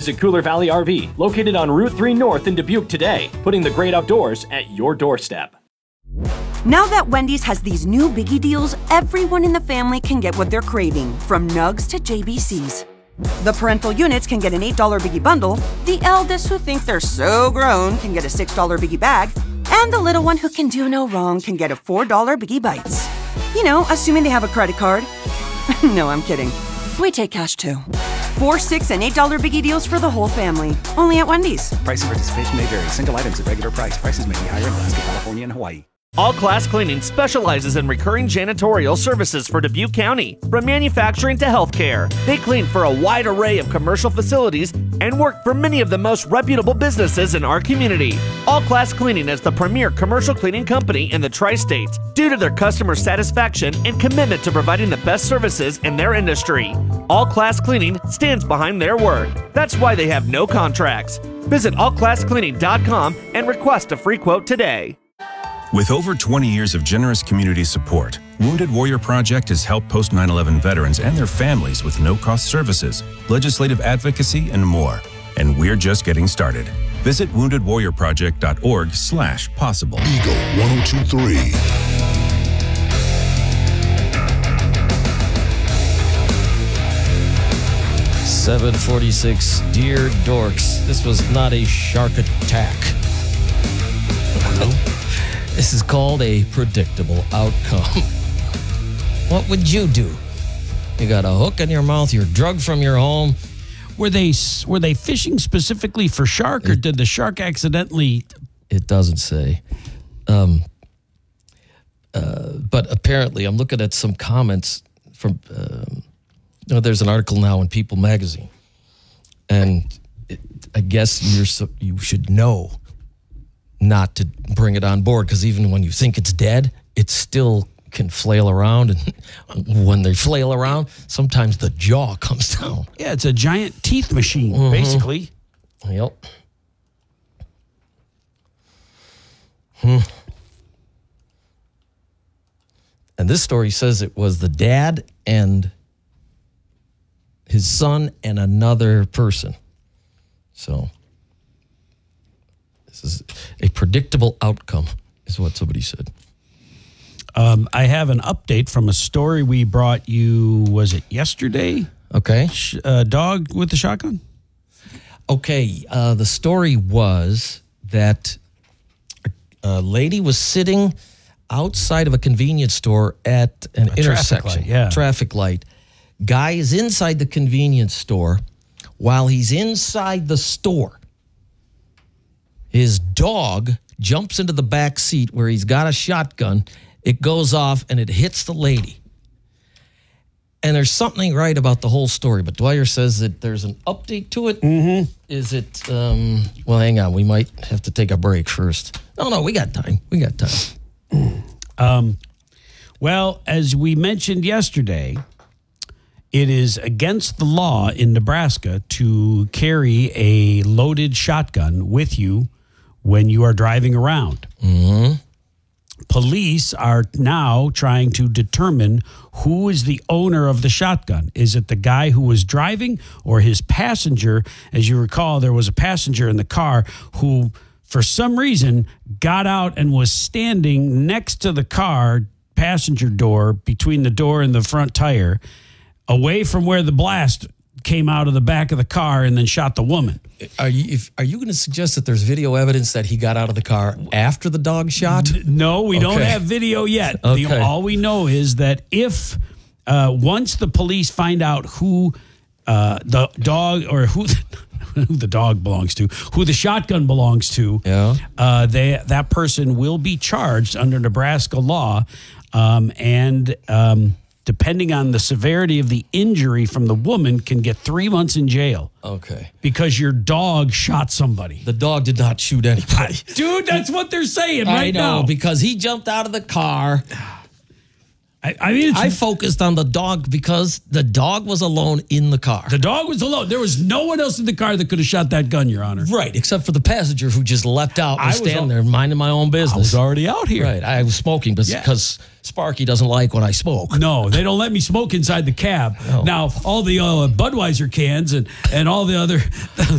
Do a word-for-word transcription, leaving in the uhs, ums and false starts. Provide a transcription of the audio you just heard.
Visit Cooler Valley R V, located on Route three North in Dubuque today, putting the great outdoors at your doorstep. Now that Wendy's has these new biggie deals, everyone in the family can get what they're craving, from nugs to J B Cs. The parental units can get an eight dollar biggie bundle, the eldest who think they're so grown can get a six dollar biggie bag, and the little one who can do no wrong can get a four dollar biggie bites. You know, assuming they have a credit card. No, I'm kidding. We take cash too. Four, six, and eight dollar biggie deals for the whole family. Only at Wendy's. Price and participation may vary. Single items at regular price. Prices may be higher in Alaska, California, and Hawaii. All Class Cleaning specializes in recurring janitorial services for Dubuque County, from manufacturing to healthcare. They clean for a wide array of commercial facilities and work for many of the most reputable businesses in our community. All Class Cleaning is the premier commercial cleaning company in the Tri-States due to their customer satisfaction and commitment to providing the best services in their industry. All Class Cleaning stands behind their word. That's why they have no contracts. Visit all class cleaning dot com and request a free quote today. With over twenty years of generous community support, Wounded Warrior Project has helped post nine eleven veterans and their families with no-cost services, legislative advocacy, and more. And we're just getting started. Visit wounded warrior project dot org slash possible. Eagle one oh two three. seven forty-six, Dear Dorks, this was not a shark attack. This is called a predictable outcome. What would you do? You got a hook in your mouth, you're drugged from your home. Were they were they fishing specifically for shark, or did the shark accidentally? It doesn't say. Um, uh, but apparently, I'm looking at some comments from, um, you know, there's an article now in People magazine. And it, I guess you're so, you should know not to bring it on board, because even when you think it's dead, it still can flail around. And when they flail around, sometimes the jaw comes down. Yeah, it's a giant teeth machine, mm-hmm. basically. Yep. Hmm. And this story says it was the dad and his son and another person. So this is a predictable outcome, is what somebody said. Um, I have an update from a story we brought you, was it yesterday? Okay. Sh- uh, dog with the shotgun? Okay, uh, the story was that a lady was sitting outside of a convenience store at an a intersection. Traffic light, yeah. Traffic light. Guy is inside the convenience store. While he's inside the store, his dog jumps into the back seat where he's got a shotgun. It goes off and it hits the lady. And there's something right about the whole story, but Dwyer says that there's an update to it. Mm-hmm. Is it, um, well, hang on. We might have to take a break first. No, no, we got time. We got time. Um, well, as we mentioned yesterday, it is against the law in Nebraska to carry a loaded shotgun with you when you are driving around. Mm-hmm. Police are now trying to determine who is the owner of the shotgun. Is it the guy who was driving or his passenger? As you recall, there was a passenger in the car who, for some reason, got out and was standing next to the car passenger door, between the door and the front tire, away from where the blast came out of the back of the car, and then shot the woman. Are you if, are you going to suggest that there's video evidence that he got out of the car after the dog shot? No, we okay. don't have video yet. Okay. The, all we know is that if uh, once the police find out who uh, the dog or who the, who the dog belongs to, who the shotgun belongs to, yeah. uh, they that person will be charged under Nebraska law, um, and. Um, depending on the severity of the injury from the woman, can get three months in jail. Okay. Because your dog shot somebody. The dog did not shoot anybody. Dude, that's what they're saying right I know, now. because he jumped out of the car. I, I mean, it's, I focused on the dog because the dog was alone in the car. The dog was alone. There was no one else in the car that could have shot that gun, Your Honor. Right, except for the passenger who just leapt out and was standing al- there minding my own business. I was already out here. Right, I was smoking because yeah. Sparky doesn't like when I smoke. No, they don't let me smoke inside the cab. No. Now, all the uh, Budweiser cans and, and all the other